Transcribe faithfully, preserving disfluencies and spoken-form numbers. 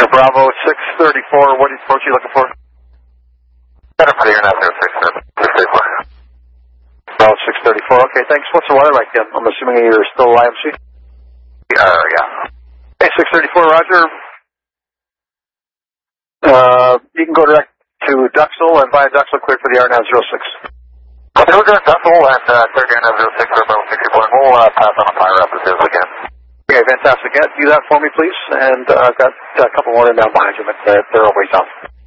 Bravo six thirty-four, what approach are you looking for? Better for the air now, zero six thirty-four. Bravo six thirty-four, okay, thanks. What's the weather like? I'm assuming you're still I M C? Uh, yeah. Hey, six thirty-four, roger. Uh, you can go direct to Duxel, and via Duxel, clear for the R nine zero six. Okay, we'll go to Duxel and uh, clear the air nine zero six for Bravo sixty-four, and we'll uh, pass on a fire up as soon as we can. Okay, fantastic. Yeah, do that for me, please, and uh, I've got a couple more in down behind you, but they're, they're always down.